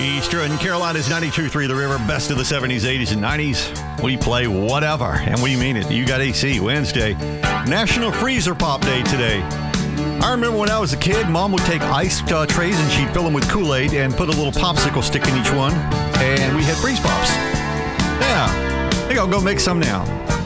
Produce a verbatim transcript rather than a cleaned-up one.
Eastern Carolina's ninety-two point three The River, best of the seventies, eighties, and nineties. We play whatever, and we mean it. You got A C. Wednesday, National Freezer Pop Day today. I remember when I was a kid, Mom would take ice uh, trays and she'd fill them with Kool-Aid and put a little popsicle stick in each one, and we had freeze pops. Yeah, I think I'll go make some now.